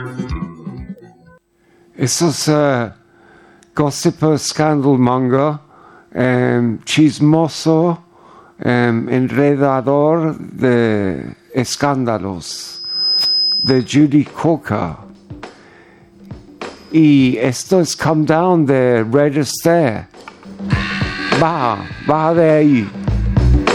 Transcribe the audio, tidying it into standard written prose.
Esos gossip scandal monger, chismoso, enredador de escándalos, de Judy Coker. Y esto es Come Down de Red Astaire. Baja de ahí.